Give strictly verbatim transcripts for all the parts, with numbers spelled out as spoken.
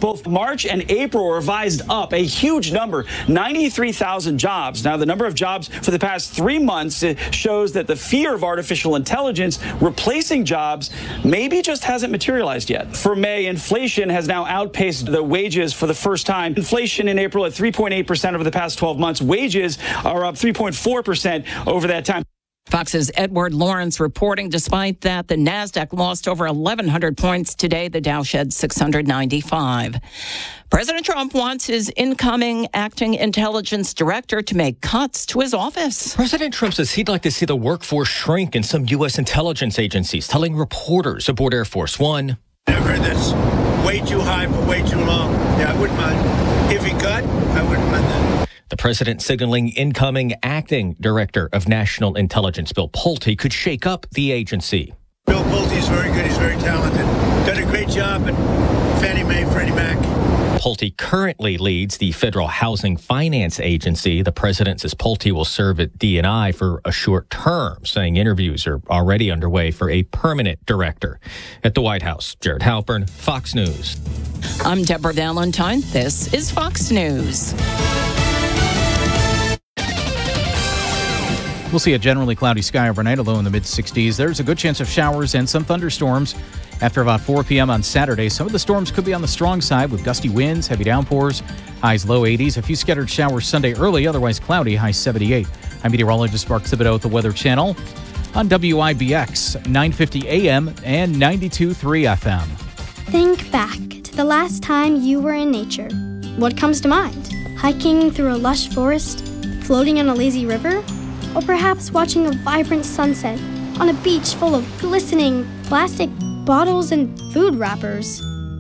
Both March and April were revised up, a huge number, ninety-three thousand jobs. Now, the number of jobs for the past three months shows that the fear of artificial intelligence replacing jobs maybe just hasn't materialized yet. For May, inflation has now outpaced the wages for the first time. Inflation in April at three point eight percent over the past twelve months. Wages are up three point four percent over that time. Fox's Edward Lawrence reporting. Despite that, the NASDAQ lost over eleven hundred points today. The Dow shed six hundred ninety-five. President Trump wants his incoming acting intelligence director to make cuts to his office. President Trump says he'd like to see the workforce shrink in some U S intelligence agencies, telling reporters aboard Air Force One. I've heard that's way too high for way too long. Yeah, I wouldn't mind. If he cut, I wouldn't mind that. The president signaling incoming acting director of national intelligence, Bill Pulte, could shake up the agency. Bill Pulte's very good. He's very talented. Done a great job at Fannie Mae, Freddie Mac. Pulte currently leads the Federal Housing Finance Agency. The president says Pulte will serve at D and I for a short term, saying interviews are already underway for a permanent director. At the White House, Jared Halpern, Fox News. I'm Deborah Valentine. This is Fox News. We'll see a generally cloudy sky overnight, a low in the mid-sixties. There's a good chance of showers and some thunderstorms after about four p.m. on Saturday. Some of the storms could be on the strong side with gusty winds, heavy downpours, highs low eighties. A few scattered showers Sunday early, otherwise cloudy, high seventy-eight. I'm meteorologist Mark Thibodeau at the Weather Channel on W I B X, nine fifty A M and ninety-two point three F M. Think back to the last time you were in nature. What comes to mind? Hiking through a lush forest, floating on a lazy river? Or perhaps watching a vibrant sunset on a beach full of glistening plastic bottles and food wrappers.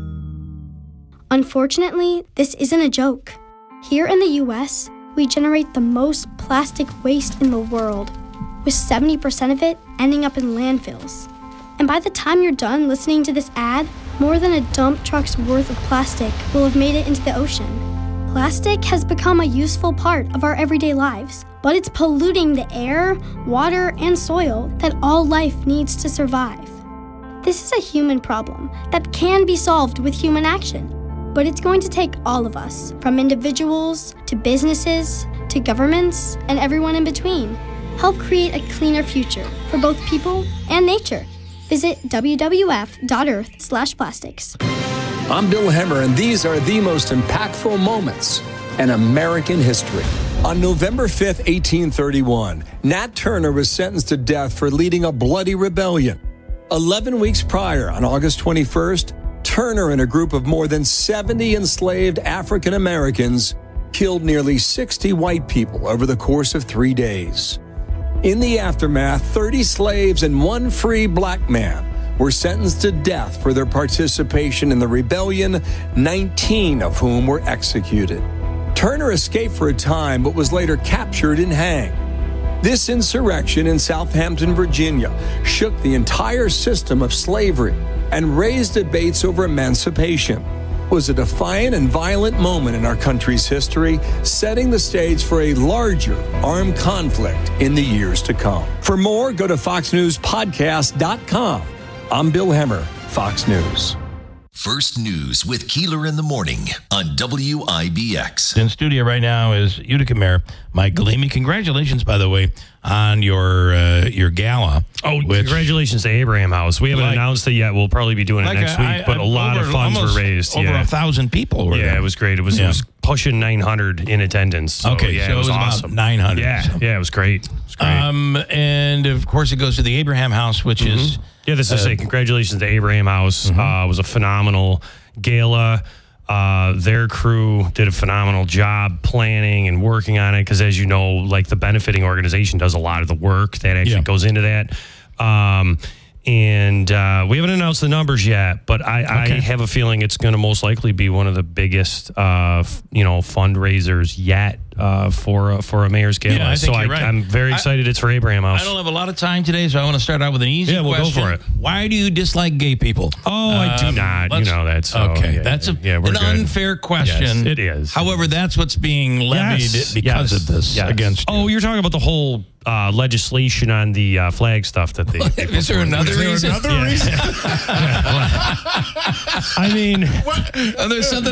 Unfortunately, this isn't a joke. Here in the U S, we generate the most plastic waste in the world, with seventy percent of it ending up in landfills. And by the time you're done listening to this ad, more than a dump truck's worth of plastic will have made it into the ocean. Plastic has become a useful part of our everyday lives, but it's polluting the air, water, and soil that all life needs to survive. This is a human problem that can be solved with human action, but it's going to take all of us, from individuals to businesses to governments and everyone in between. Help create a cleaner future for both people and nature. Visit w w f dot earth slash plastics. I'm Bill Hemmer, and these are the most impactful moments in American history. On November fifth, eighteen thirty-one, Nat Turner was sentenced to death for leading a bloody rebellion. Eleven weeks prior, on August twenty-first, Turner and a group of more than seventy enslaved African Americans killed nearly sixty white people over the course of three days. In the aftermath, thirty slaves and one free black man were sentenced to death for their participation in the rebellion, nineteen of whom were executed. Turner escaped for a time, but was later captured and hanged. This insurrection in Southampton, Virginia, shook the entire system of slavery and raised debates over emancipation. It was a defiant and violent moment in our country's history, setting the stage for a larger armed conflict in the years to come. For more, go to fox news podcast dot com. I'm Bill Hemmer, Fox News. First News with Keeler in the Morning on W I B X. In studio right now is Utica Mayor Mike Galimi. Congratulations, by the way, on your uh, your gala. Oh, which, congratulations to Abraham House. We haven't like, announced it yet. We'll probably be doing like it next a, week, I, but a lot over, of funds almost were raised. Over yeah. a thousand people were Yeah, there. it was great. It was, yeah. it was pushing nine hundred in attendance. So, okay, yeah, so it was, it was awesome. about nine hundred. Yeah, so. yeah, it was great. It was great. Um, and, of course, it goes to the Abraham House, which mm-hmm. is... Yeah, this is uh, to say congratulations to Abraham House. Mm-hmm. Uh, it was a phenomenal gala. Uh, their crew did a phenomenal job planning and working on it because, as you know, like the benefiting organization does a lot of the work that actually yeah. goes into that. Um, and uh, we haven't announced the numbers yet, but I, okay. I have a feeling it's going to most likely be one of the biggest, uh, f- you know, fundraisers yet uh, for a, for a mayor's gala. Yeah, I think so you're I, right. I'm very excited. I, it's for Abraham House. I don't have a lot of time today, so I want to start out with an easy yeah, we'll question. Go for it. Why do you dislike gay people? Oh, um, I do not. You know that. So, okay, yeah, that's a, yeah, we're an good. unfair question. Yes, it is. However, that's what's being levied yes, because yes, of this yes. against you. Oh, you're talking about the whole uh, legislation on the uh, flag stuff that they. they is there another reason? Another yeah. reason? I mean, oh, there's something